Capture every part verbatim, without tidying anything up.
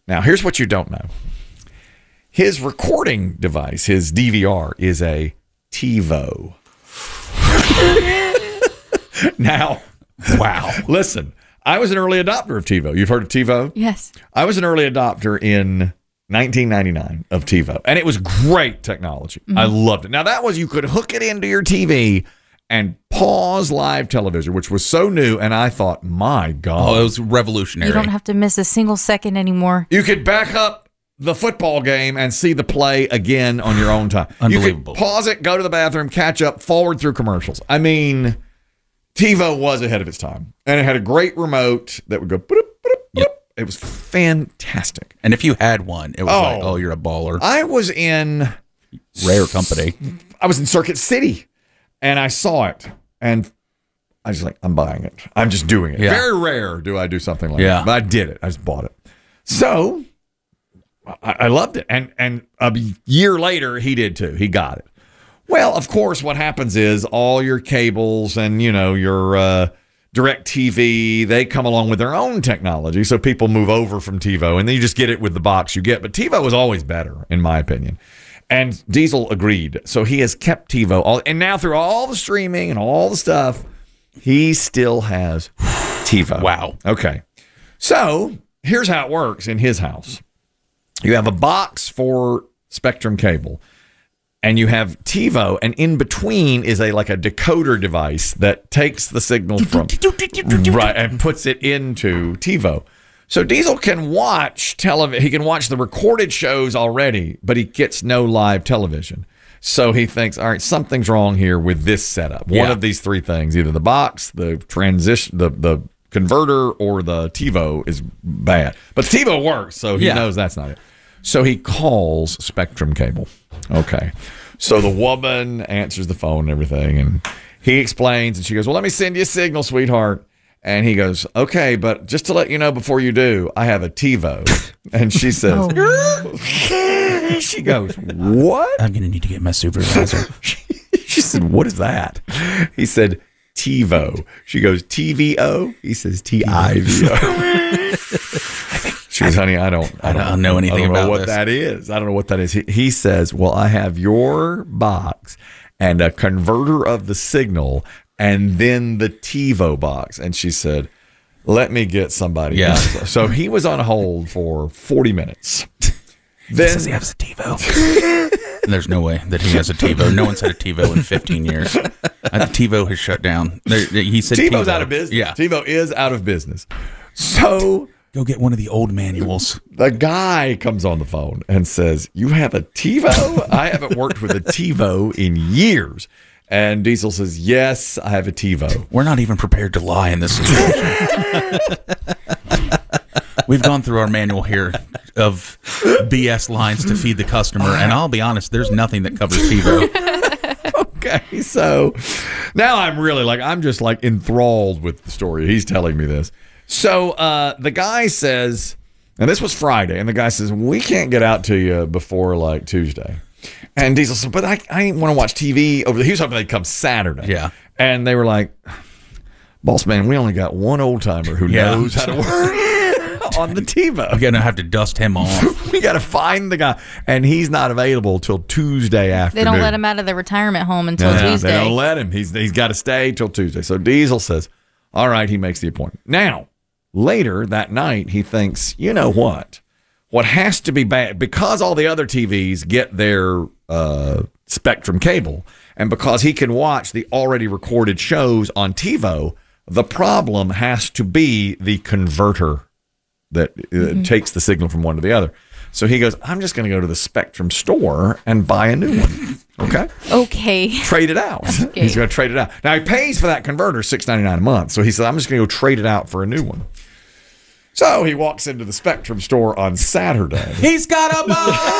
Now, here's what you don't know. His recording device, his D V R, is a TiVo. Now, wow. Listen, I was an early adopter of TiVo. You've heard of TiVo? Yes. I was an early adopter in nineteen ninety-nine of TiVo, and it was great technology. Mm-hmm. I loved it. Now, that was, you could hook it into your T V and pause live television, which was so new, and I thought, my God. Oh, it was revolutionary. You don't have to miss a single second anymore. You could back up the football game and see the play again on your own time. Unbelievable. You could pause it, go to the bathroom, catch up, forward through commercials. I mean, TiVo was ahead of its time, and it had a great remote that would go. Boop, boop, boop. Yep. It was fantastic. And if you had one, it was oh, like, oh, you're a baller. I was in rare company. I was in Circuit City, and I saw it, and I was like, I'm buying it. I'm just doing it. Yeah. Very rare do I do something like yeah. that, but I did it. I just bought it. So I, I loved it, and and a year later, he did too. He got it. Well, of course, what happens is all your cables and, you know, your uh, DirecTV, they come along with their own technology. So people move over from TiVo, and then you just get it with the box you get. But TiVo was always better, in my opinion. And Diesel agreed. So he has kept TiVo. All, and now through all the streaming and all the stuff, he still has TiVo. Wow. Okay. So here's how it works in his house. You have a box for Spectrum cable. And you have TiVo, and in between is a like a decoder device that takes the signal from right and puts it into TiVo. So Diesel can watch television. He can watch the recorded shows already, but he gets no live television. So he thinks, all right, something's wrong here with this setup. One yeah. of these three things, either the box, the transition, the the converter, or the TiVo is bad. But the TiVo works, so he yeah. knows that's not it. So he calls Spectrum Cable. Okay. So the woman answers the phone and everything, and he explains, and she goes, well, let me send you a signal, sweetheart. And he goes, okay, but just to let you know before you do, I have a TiVo. And she says, oh. She goes, what? I'm going to need to get my supervisor. She said, what is that? He said, TiVo. She goes, T V O? He says, T I V O. She goes, honey, I don't, I don't, I don't know anything I don't know about what this. that is. I don't know what that is. He, he says, well, I have your box and a converter of the signal and then the TiVo box. And she said, let me get somebody yeah. else. So he was on hold for forty minutes. Then, he says he has a TiVo. And there's no way that he has a TiVo. No one's had a TiVo in fifteen years. Uh, TiVo has shut down. There, he said TiVo's TiVo. out of business. Yeah. TiVo is out of business. So go get one of the old manuals. The guy comes on the phone and says, you have a TiVo? I haven't worked with a TiVo in years. And Diesel says, yes, I have a TiVo. We're not even prepared to lie in this situation. We've gone through our manual here of B S lines to feed the customer, and I'll be honest, there's nothing that covers TiVo. Okay, so now I'm really like, I'm just like enthralled with the story. He's telling me this. So uh, the guy says, and this was Friday, and the guy says, we can't get out to you before like Tuesday. And Diesel said, but I, I want to watch T V over the, he was hoping they'd come Saturday. Yeah. And they were like, boss man, we only got one old timer who yeah. knows how to work on the TiVo. We're going to have to dust him off. We got to find the guy. And he's not available till Tuesday afternoon. They don't let him out of the retirement home until no, Tuesday. They don't let him. He's He's got to stay till Tuesday. So Diesel says, all right, he makes the appointment. Now, later that night, he thinks, you know what? What has to be bad, because all the other T Vs get their uh, Spectrum cable, and because he can watch the already recorded shows on TiVo, the problem has to be the converter that uh, mm-hmm. takes the signal from one to the other. So he goes, I'm just going to go to the Spectrum store and buy a new one. Okay? Okay. Trade it out. Okay. He's going to trade it out. Now, he pays for that converter six ninety-nine a month. So he said, I'm just going to go trade it out for a new one. So he walks into the Spectrum store on Saturday. He's got a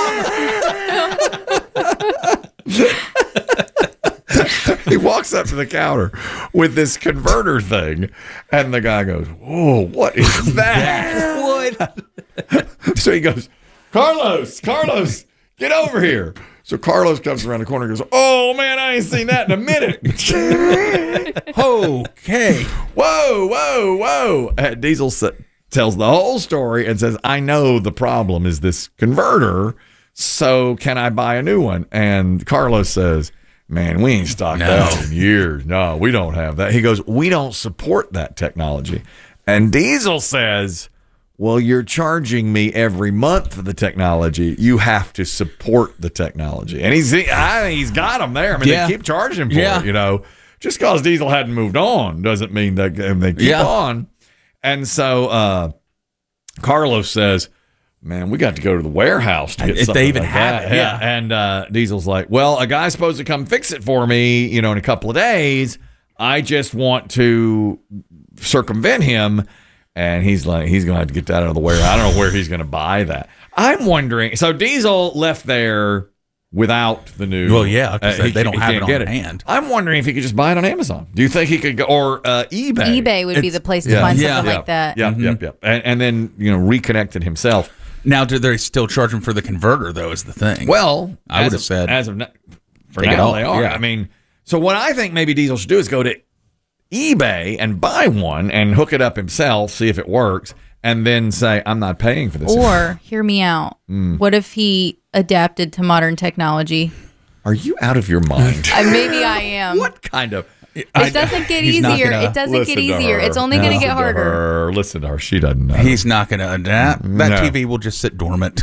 bomb! He walks up to the counter with this converter thing, and the guy goes, whoa, what is that? What? So he goes, Carlos, Carlos, get over here. So Carlos comes around the corner and goes, oh, man, I ain't seen that in a minute. Okay. Whoa, whoa, whoa. Uh, Diesel said, tells the whole story and says, I know the problem is this converter, so can I buy a new one? And Carlos says, man, we ain't stocked No. that in years. No, we don't have that. He goes, we don't support that technology. And Diesel says, well, you're charging me every month for the technology. You have to support the technology. And he's I, he's got them there. I mean, Yeah. they keep charging him for Yeah. it, you know. Just because Diesel hadn't moved on doesn't mean that they keep Yeah. on. And so uh, Carlos says, man, we got to go to the warehouse to get If they something even like have that. it, yeah. And uh, Diesel's like, well, a guy's supposed to come fix it for me, you know, in a couple of days. I just want to circumvent him. And he's like, he's going to have to get that out of the warehouse. I don't know where he's going to buy that. I'm wondering. So Diesel left there without the new. Well, yeah, 'cause he- they don't he have can't it get on hand. I'm wondering if he could just buy it on Amazon. Do you think he could go, or uh, eBay? eBay would be It's- the place to Yeah. find Yeah. something Yep, like that. Yep, yep, yep. And, and then, you know, reconnect it himself. Now, do they still charge him for the converter, though, is the thing. Well, I as would have of- said, as of now, for take it now off, they are. yeah. I mean, so what I think maybe Diesel should do is go to eBay and buy one and hook it up himself, see if it works, and then say, I'm not paying for this. Or, hear me out. Mm. What if he adapted to modern technology? Are you out of your mind? Uh, maybe I am. What kind of? It doesn't get he's not easier. gonna It doesn't Listen get to easier. her. It's only going to Listen get harder. her. Listen to her. She doesn't know. he's not going to adapt. That No. T V will just sit dormant.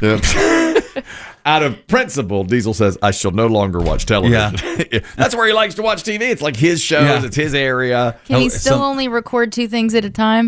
Out of principle, Diesel says, I shall no longer watch television. That's where he likes to watch T V. It's like his shows. Yeah. It's his area. Can he Oh, still some- only record two things at a time?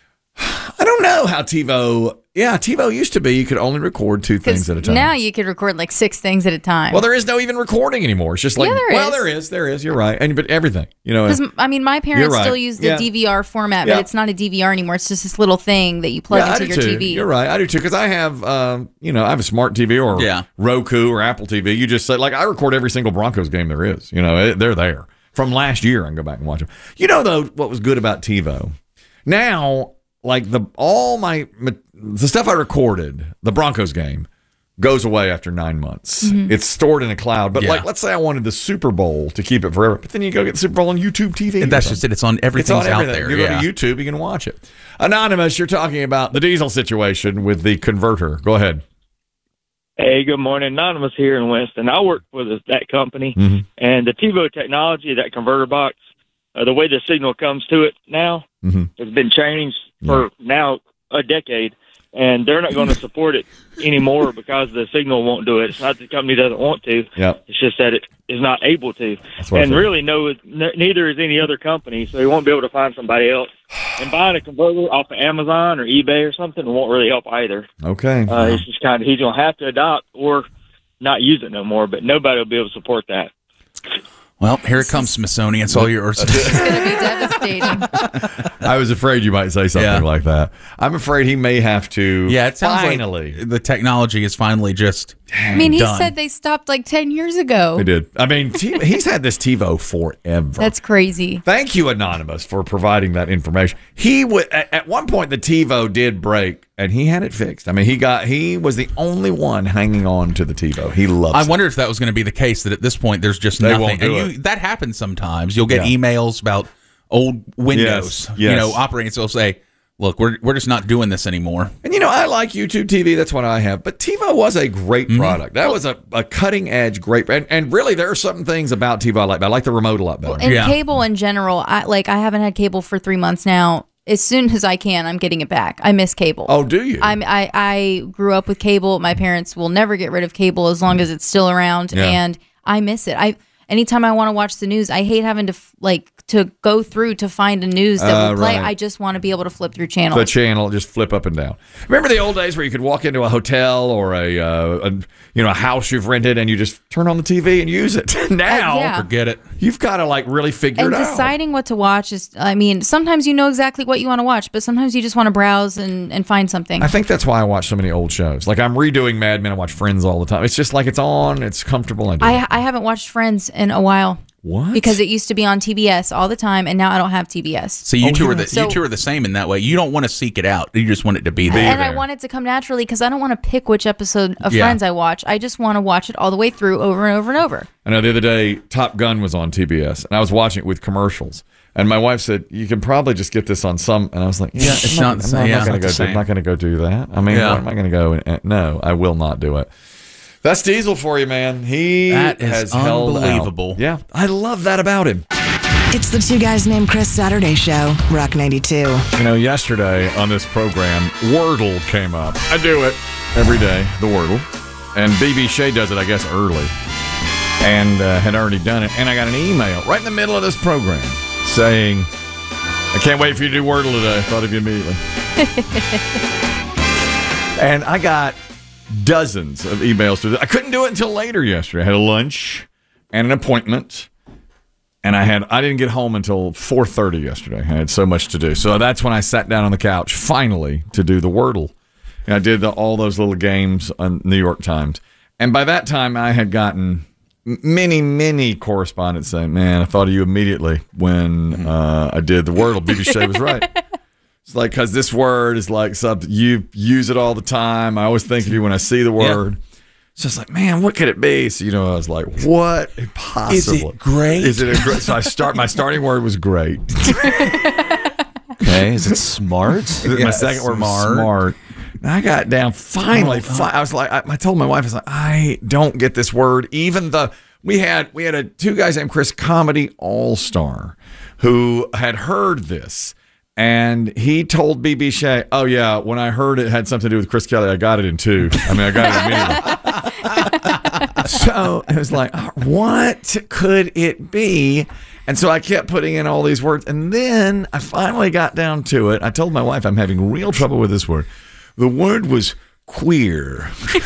I don't know how TiVo. Yeah, TiVo used to be you could only record two things Because at a time. now you could record like six things at a time. well, there is no even recording anymore. It's just like, Yeah, there well, is. there is, there is. You're right, and but everything, you know. Because I mean, my parents right. still use the Yeah. D V R format, Yeah. but it's not a D V R anymore. It's just this little thing that you plug yeah, I into do your too. T V. You're right, I do too. Because I have, um, you know, I have a smart T V or Yeah. Roku or Apple T V. You just say, like, I record every single Broncos game there is. You know, it, they're there from last year. I can go back and watch them. You know, though, what was good about TiVo? Now, like the all my the stuff I recorded, the Broncos game, goes away after nine months. Mm-hmm. It's stored in the cloud. But Yeah. like, let's say I wanted the Super Bowl to keep it forever, but then you go get the Super Bowl on YouTube T V. And that's just it. It's on It's everything's on out everything. there. You yeah. go to YouTube, you can watch it. Anonymous, you're talking about the Diesel situation with the converter. Go ahead. Hey, good morning. Anonymous here in Winston. I work for this, that company, Mhm. and the TiVo technology, that converter box, uh, the way the signal comes to it now Mhm. has been changed for now a decade, and they're not going to support it anymore because the signal won't do it. It's not that the company doesn't want to. Yep. It's just that it is not able to. That's what I And figured. really, no, n- neither is any other company, so he won't be able to find somebody else. And buying a converter off of Amazon or eBay or something won't really help either. Okay. Uh, it's just kind of he's gonna have to adopt or not use it no more. But nobody will be able to support that. Well, here it comes, Smithsonian. It's all yours. It's going to be devastating. I was afraid you might say something Yeah. like that. I'm afraid he may have to. yeah, it sounds finally. like the technology is finally just. I mean, he Done. said they stopped like ten years ago. He did. I mean, T- he's had this TiVo forever. That's crazy. Thank you, Anonymous, for providing that information. He would at, at one point the TiVo did break, and he had it fixed. I mean, he got he was the only one hanging on to the TiVo. He loves. I it. wonder if that was going to be the case. That at this point, there's just They nothing. won't do and you, that happens sometimes. You'll get Yeah. emails about old Windows, Yes, you yes. know, operating. So they'll say, "Look, we're we're just not doing this anymore." And you know, I like YouTube T V. That's what I have. But TiVo was a great Mm-hmm. product. That was a, a cutting edge, great. And, and really, there are certain things about TiVo I like. I like the remote a lot better. And Yeah. cable in general, I like. I haven't had cable for three months now. As soon as I can, I'm getting it back. I miss cable. Oh, do you? I'm, I I grew up with cable. My parents will never get rid of cable as long as it's still around, Yeah. and I miss it. I anytime I want to watch the news, I hate having to f- like to go through to find a news that Uh, will play. right. I just want to be able to flip through channels. the channel just flip up and down. Remember the old days where you could walk into a hotel or a, uh, a you know a house you've rented and you just turn on the T V and use it. Now Uh, yeah. Forget it. you've got to like really figure and it out. deciding what to watch is, I mean, sometimes you know exactly what you want to watch, but sometimes you just want to browse and, and find something. I think that's why I watch so many old shows. Like I'm redoing Mad Men. I watch Friends all the time. It's just like it's on. It's comfortable. I do. I, I haven't watched Friends in a while. What? Because it used to be on T B S all the time, and now I don't have T B S. So you Oh, two yeah. are the So- you two are the same in that way. You don't want to seek it out. You just want it to be there. And I there. want it to come naturally because I don't want to pick which episode of Yeah. Friends I watch. I just want to watch it all the way through over and over and over. I know the other day Top Gun was on T B S and I was watching it with commercials. And my wife said, "You can probably just get this on some." And I was like, "Yeah, It's I'm not the same. I'm Yeah, not going to it's go. not the Do, I'm same. not going to go do that. I mean, Yeah. what am I going to go? And, and, no, I will not do it." That's Diesel for you, man. He That is has held out. unbelievable. Yeah, I love that about him. It's the Two Guys Named Chris Saturday Show, Rock ninety-two. You know, yesterday on this program, Wordle came up. I do it every day, the Wordle. And B B Shea does it, I guess, early. And uh, had already done it. And I got an email right in the middle of this program saying, "I can't wait for you to do Wordle today." I thought of you immediately. And I got dozens of emails to do. I couldn't do it until later yesterday. I had a lunch and an appointment. And I had I didn't get home until four thirty yesterday. I had so much to do. So that's when I sat down on the couch finally to do the Wordle. And I did the, all those little games on New York Times. And by that time, I had gotten many, many correspondents saying, "Man, I thought of you immediately when uh, I did the Wordle." B B Shea was right. It's like, because this word is like something, you use it all the time. I always think of you when I see the word. Yeah. It's just like, man, what could it be? So, you know, I was like, what possibly? Is it great? Is it a great? So I start, my starting word was great. Okay, is it smart? My Yeah, second word was smart. smart. And I got down finally. Oh, fi- I was like, I, I told my wife, I was like, I don't get this word. Even the we had we had a two guys named Chris comedy all star who had heard this, and he told B B Shea, "Oh yeah, when I heard it had something to do with Chris Kelly, I got it in two. I mean, I got it immediately." So it was like, what could it be? And so I kept putting in all these words. And then I finally got down to it. I told my wife I'm having real trouble with this word. The word was queer.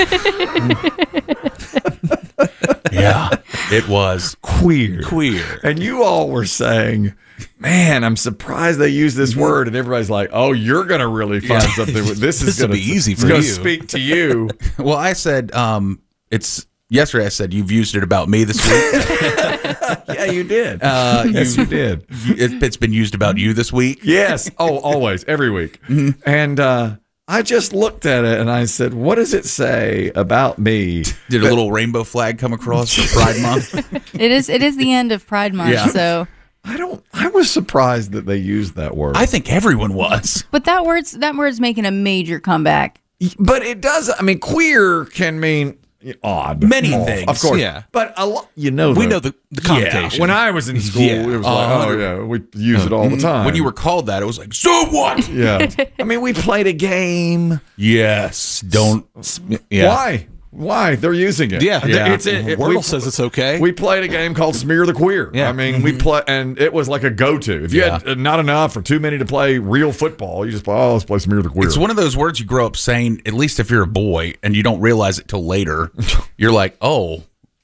Yeah, it was Queer. queer. And you all were saying, man, I'm surprised they use this word. And everybody's like, oh, you're going to really find Yeah. something. With, this is This will going be easy for to you. speak to you. Well, I said um, it's yesterday. I said you've used it about me this week. Yeah, you did. Uh, yes, you did. It, it's been used about you this week. Yes. Oh, always, every week. And uh, I just looked at it and I said, what does it say about me? Did a little rainbow flag come across for Pride Month? It is it is the end of Pride Month, Yeah. so I don't, I was surprised that they used that word. I think everyone was. but that word's that word's making a major comeback. but it does, I mean, queer can mean odd. Many off, things, Of course. yeah. But a lot, you know, We the- know the, the Yeah, connotation. when I was in school, Yeah. it was like, Uh, oh, yeah, we use it all the time. When you were called that, it was like, so what? yeah. I mean, we played a game. Yes. Don't. yeah. Why? Why? They're using it. Yeah. Yeah. It's, it, it- Wordle we- says it's okay. We played a game called Smear the Queer. Yeah. I mean, we play, and it was like a go-to. If you Yeah. had not enough or too many to play real football, you just play, oh, let's play Smear the Queer. It's one of those words you grow up saying, at least if you're a boy, and you don't realize it till later. You're like, oh,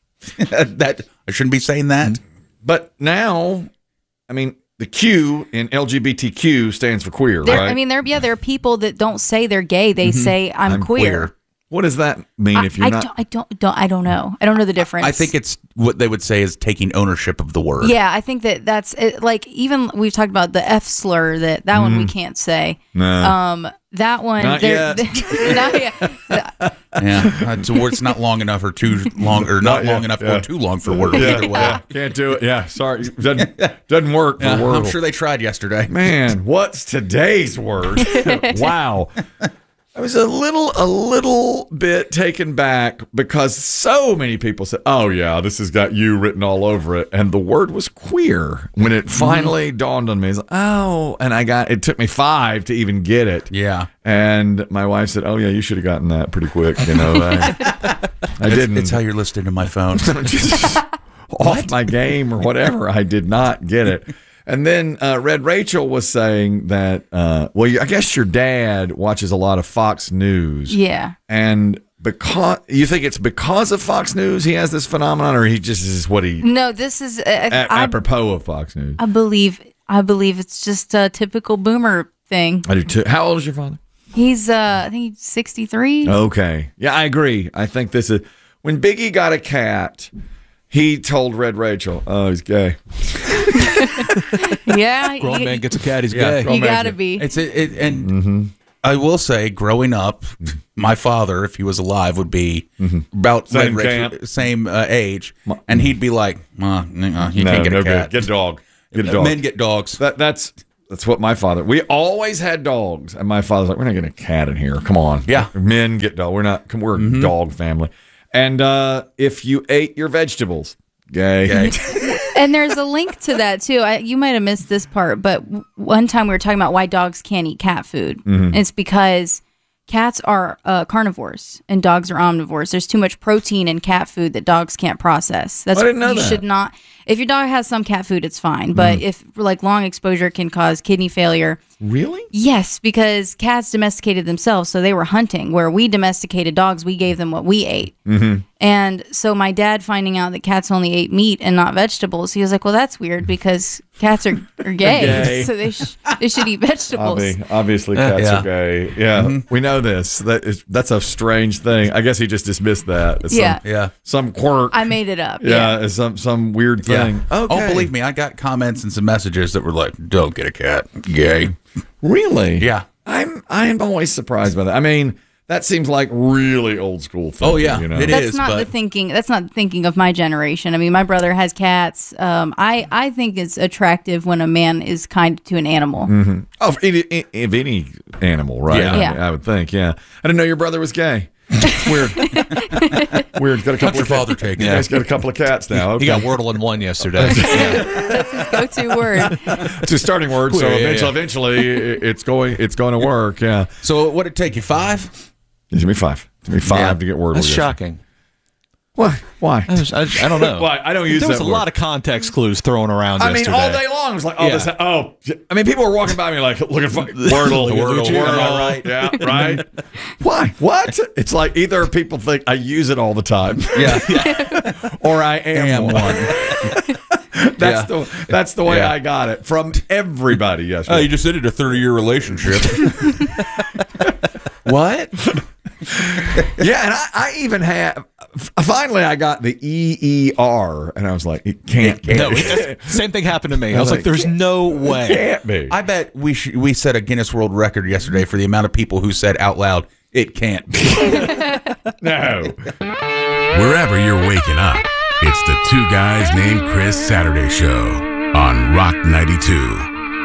that I shouldn't be saying that. But now, I mean, the Q in L G B T Q stands for queer, There, right? I mean, there yeah, there are people that don't say they're gay; they say I'm, I'm queer. queer. What does that mean I, if you're I not? don't, I don't, don't, I don't know. I don't know the difference. I think it's what they would say is taking ownership of the word. Yeah, I think that that's it, like even we've talked about the F slur that that one we can't say. No. Um, that one, Not there- yet. not yet. Yeah, it's a word. It's not long enough or too long, or not, Not yet, long enough yeah. or too long for Wordle. yeah, Either way, yeah, can't do it. Yeah, sorry, doesn't doesn't work for Yeah, Wordle. I'm sure they tried yesterday. Man, what's today's word? Wow. I was a little a little bit taken back because so many people said, oh, yeah, this has got you written all over it. And the word was queer. When it finally mm-hmm. dawned on me, it's like, oh, and I got, it took me five to even get it. Yeah, And my wife said, oh, yeah, you should have gotten that pretty quick. You know, I, I it's, didn't. It's how you're listed in my phone. Just off my game or whatever. I did not get it. And then uh, Red Rachel was saying that, uh, well, you, I guess your dad watches a lot of Fox News. Yeah. And because you think it's because of Fox News he has this phenomenon, or he just is what he No, this is. Uh, a- I, apropos of Fox News? I believe. I believe it's just a typical boomer thing. I do too. How old is your father? He's. Uh, I think he's sixty-three. Okay. Yeah, I agree. I think this is when Biggie got a cat. He told Red Rachel, "Oh, he's gay." Yeah. Grown you, man gets a cat, he's Yeah. gay. you gotta be. It's it, it and Mm-hmm. I will say, growing up, my father, if he was alive, would be about Mm-hmm. Same Red Rachel- camp. same uh, age, and he'd be like, uh, uh, "You No, can't get no a cat." good. Get a dog. Get a dog. Men get dogs. That that's that's what my father. We always had dogs, and my father's like, "We're not getting a cat in here. Come on, Yeah. men get dog. We're not. We're a Mm-hmm. dog family." And uh, if you ate your vegetables, gay. Okay. And there's a link to that too. I, you might have missed this part, but w- one time we were talking about why dogs can't eat cat food. Mm-hmm. And it's because cats are uh, carnivores and dogs are omnivores. There's too much protein in cat food that dogs can't process. That's I didn't know you that. should not. If your dog has some cat food, it's fine. But Mm. if like long exposure can cause kidney failure. Really? Yes, because cats domesticated themselves, so they were hunting. Where we domesticated dogs, we gave them what we ate. Mm-hmm. And so my dad finding out that cats only ate meat and not vegetables, he was like, "Well, that's weird because cats are, are gay, Gay. so they sh- they should eat vegetables." Obvi- obviously, cats Yeah. are gay. Yeah, Mm-hmm. we know this. That is that's a strange thing. I guess he just dismissed that. As Yeah. some, Yeah. some quirk. I made it up. yeah, as some some weird thing. Yeah. Oh, believe me, I got comments and some messages that were like, "Don't get a cat, gay." Really? Yeah. I'm I'm always surprised by that. I mean, that seems like really old school thinking. Oh, yeah. you know? It That's is, not the but- thinking. That's not the thinking of my generation. I mean, my brother has cats. Um, I I think it's attractive when a man is kind to an animal. Oh, of any, of any animal, right? Yeah. I, Yeah. I would think. Yeah, I didn't know your brother was gay. Weird. Weird. Got a couple Not your of father cats. taking Yeah, it. he's got a couple of cats now. Okay. He got Wordle in one yesterday. Go-to word. It's a starting word, so Yeah, yeah, eventually, yeah. eventually it's going it's going to work. Yeah, So what did it take you five? it's gonna be five. It's gonna be five Yeah. to get word. That's shocking. Why? Why? I, just- I, just- I don't know. Why? I don't use There was that a word. lot of context clues thrown around I mean, yesterday. all day long. It was like, oh, Yeah. this. Oh, I mean, people were walking by me like, looking for Wordle, Look at Wordle, Luigi, am I Wordle. right? Yeah, right. Why? What? It's like either people think I use it all the time, Yeah. or I am, Am one. one. That's Yeah. the that's the way Yeah. I got it from everybody yesterday. Oh, you just ended a thirty-year relationship. What? Yeah, and I, I even have. Finally, I got the E E R, and I was like, it can't be. No, it just- same thing happened to me. I was was like, like, "There's no way." can't be. I bet we sh- we set a Guinness World Record yesterday for the amount of people who said out loud, "It can't be." No. Wherever you're waking up, it's the Two Guys Named Chris Saturday Show on Rock ninety-two.